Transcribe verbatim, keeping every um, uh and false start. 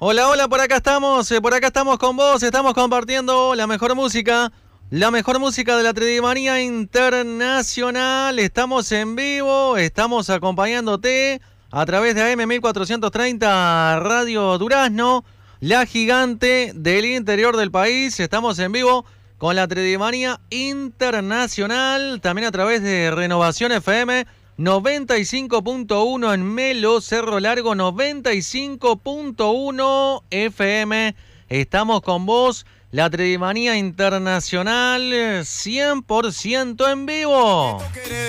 Hola, hola, por acá estamos, eh, por acá estamos con vos, estamos compartiendo la mejor música, la mejor música de la Tridimanía Internacional. Estamos en vivo, estamos acompañándote a través de A M mil cuatrocientos treinta Radio Durazno, la gigante del interior del país. Estamos en vivo con la Tridimanía Internacional, también a través de Renovación F M noventa y cinco punto uno en Melo, Cerro Largo, noventa y cinco punto uno F M. Estamos con vos, la Tridimanía Internacional, cien por ciento en vivo.